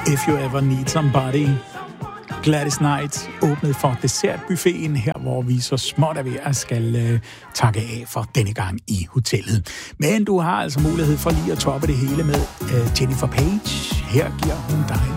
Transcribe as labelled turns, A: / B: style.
A: If You Ever Need Somebody. Gladys Knight åbnede for dessertbuffeten her, hvor vi så småt er ved at skal takke af for denne gang i hotellet. Men du har altså mulighed for lige at toppe det hele med Jennifer Page. Her giver hun dig